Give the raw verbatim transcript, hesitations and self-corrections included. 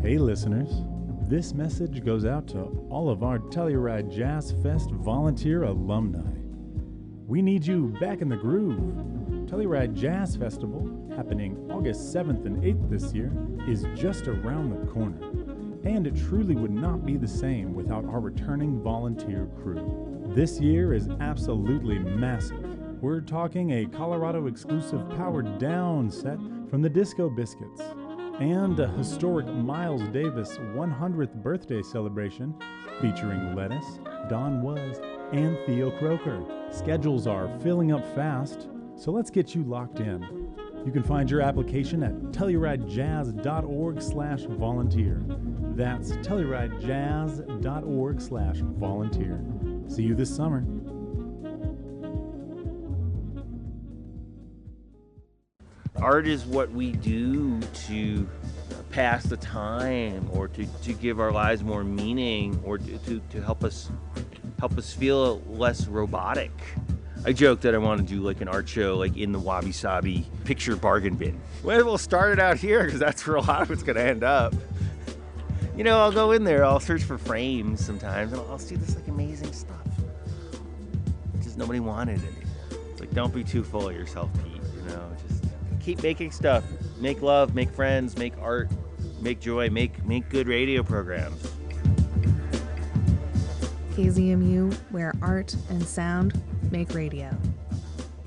Hey listeners, this message goes out to all of our Telluride Jazz Fest volunteer alumni. We need you back in the groove. Telluride Jazz Festival, happening August seventh and eighth this year, is just around the corner. And it truly would not be the same without our returning volunteer crew. This year is absolutely massive. We're talking a Colorado exclusive powered down set from the Disco Biscuits, and a historic Miles Davis one hundredth birthday celebration featuring Lettuce, Don Was, and Theo Croker. Schedules are filling up fast, so let's get you locked in. You can find your application at telluridejazz.org slash volunteer. That's telluridejazz.org slash volunteer. See you this summer. Art is what we do to pass the time, or to, to give our lives more meaning, or to, to, to help us help us feel less robotic. I joke that I want to do like an art show like in the Wabi Sabi picture bargain bin. Well, we'll start it out here because that's where a lot of it's going to end up. You know, I'll go in there, I'll search for frames sometimes, and I'll, I'll see this like amazing stuff. Just nobody wanted it anymore. It's like, don't be too full of yourself, Pete, you know, just keep making stuff. Make love, make friends, make art, make joy, make make good radio programs. K Z M U, where art and sound make radio.